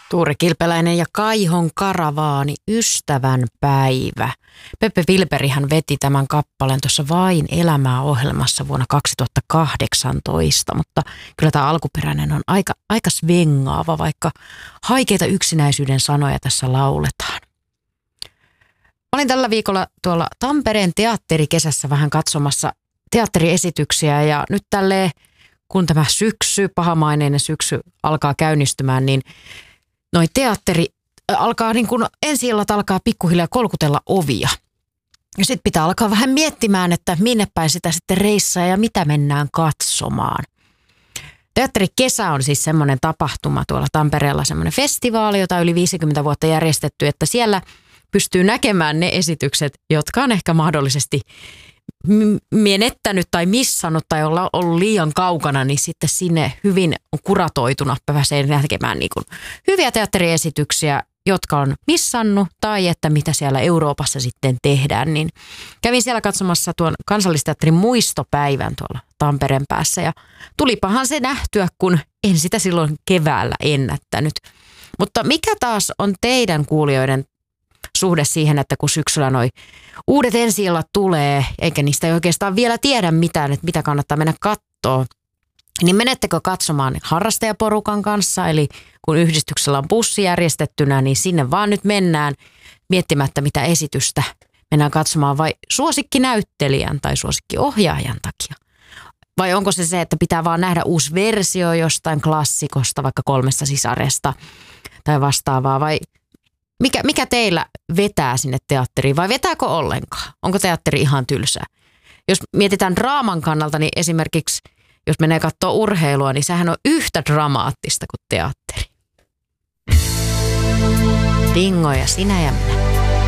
Tuure Kilpeläinen ja Kaihon karavaani, ystävän päivä. Peppe Wilberihän veti tämän kappaleen tuossa Vain elämää -ohjelmassa vuonna 2018, mutta kyllä tämä alkuperäinen on aika svengaava, vaikka haikeita yksinäisyyden sanoja tässä lauletaan. Olin tällä viikolla tuolla Tampereen teatterikesässä vähän katsomassa teatteriesityksiä ja nyt tälleen, kun tämä pahamaineinen syksy alkaa käynnistymään, niin noi teatteri alkaa niin kuin ensi-illat alkaa pikkuhiljaa kolkutella ovia. Ja sitten pitää alkaa vähän miettimään, että minne päin sitä sitten reissaa ja mitä mennään katsomaan. Teatterikesä on siis semmoinen tapahtuma tuolla Tampereella, semmoinen festivaali, jota yli 50 vuotta järjestetty, että siellä pystyy näkemään ne esitykset, jotka on ehkä mahdollisesti menettänyt tai missannut tai olla ollut liian kaukana, niin sitten sinne hyvin kuratoituna pääsee näkemään niin kuin hyviä teatteriesityksiä, jotka on missannut tai että mitä siellä Euroopassa sitten tehdään. Niin kävin siellä katsomassa tuon Kansallisteatterin muistopäivän tuolla Tampereen päässä ja tulipahan se nähtyä, kun en sitä silloin keväällä ennättänyt. Mutta mikä taas on teidän kuulijoiden suhde siihen, että kun syksyllä noi uudet ensi-illat tulee, eikä niistä ei oikeastaan vielä tiedä mitään, että mitä kannattaa mennä kattoo, niin menettekö katsomaan harrastajaporukan kanssa, eli kun yhdistyksellä on bussi järjestettynä, niin sinne vaan nyt mennään miettimättä mitä esitystä mennään katsomaan, vai suosikkinäyttelijän tai suosikkiohjaajan takia? Vai onko se, että pitää vaan nähdä uusi versio jostain klassikosta, vaikka 3 sisaresta tai vastaavaa, vai mikä teillä vetää sinne teatteriin vai vetääkö ollenkaan? Onko teatteri ihan tylsää? Jos mietitään draaman kannalta, niin esimerkiksi jos menee katsoa urheilua, niin sehän on yhtä dramaattista kuin teatteri. Dingo ja sinä ja minä.